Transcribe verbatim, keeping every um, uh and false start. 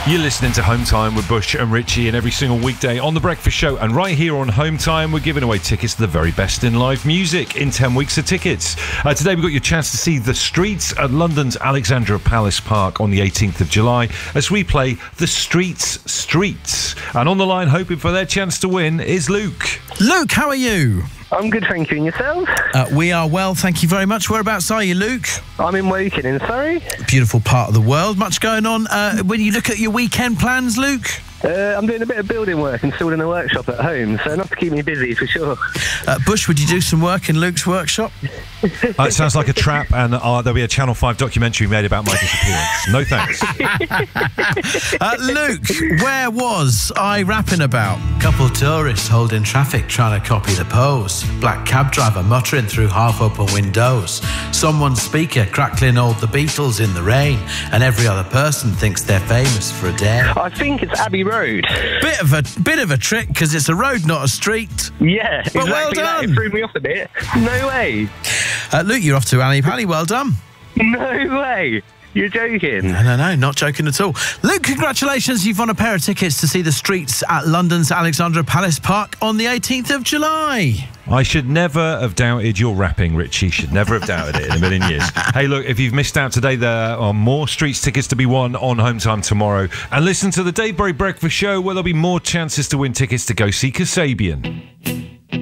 You're listening to Home Time with Bush and Richie, and every single weekday on The Breakfast Show. And right here on Home Time, we're giving away tickets to the very best in live music in ten weeks of tickets. Uh, today, we've got your chance to see The Streets at London's Alexandra Palace Park on the eighteenth of July as we play The Streets Streets. And on the line, hoping for their chance to win, is Luke. Luke, how are you? I'm good, thank you. And yourself? Uh, we are well, thank you very much. Whereabouts are you, Luke? I'm in Woking in Surrey. Beautiful part of the world. Much going on. Uh, when you look at your weekend plans, Luke? Uh, I'm doing a bit of building work and still in a workshop at home, so enough to keep me busy for sure. Uh, Bush, would you do some work in Luke's workshop? Uh, it sounds like a trap, and uh, there'll be a Channel five documentary made about my disappearance. No thanks. uh, Luke, where was I rapping about? Couple tourists holding traffic trying to copy the pose. Black cab driver muttering through half-open windows. Someone's speaker crackling all the Beatles in the rain, and every other person thinks they're famous for a day. I think it's Abbey Road. Bit of a bit of a trick, because it's a road, not a street. Yeah, but exactly well done. That. It threw me off a bit. No way. Uh, Luke, you're off to Ali Pally. Well done. No way. You're joking. No, no, no, not joking at all. Luke, congratulations. You've won a pair of tickets to see The Streets at London's Alexandra Palace Park on the eighteenth of July. I should never have doubted your rapping, Richie. Should never have doubted it in a million years. Hey, look, if you've missed out today, there are more Streets tickets to be won on Home Time tomorrow. And listen to the Dave Berry Breakfast Show, where there'll be more chances to win tickets to go see Kasabian.